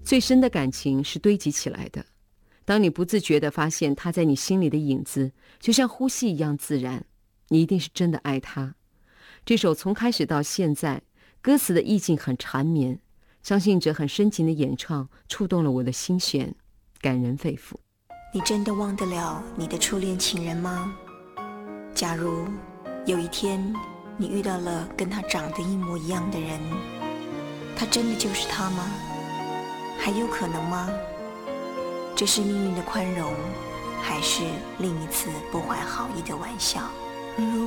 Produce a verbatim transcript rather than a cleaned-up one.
最深的感情是堆积起来的，当你不自觉地发现他在你心里的影子，就像呼吸一样自然，你一定是真的爱他。这首从开始到现在，歌词的意境很缠绵，张信哲很深情的演唱，触动了我的心弦，感人肺腑。 你真的忘得了你的初恋情人吗？假如有一天你遇到了跟他长得一模一样的人，他真的就是他吗？还有可能吗？这是命运的宽容，还是另一次不怀好意的玩笑？如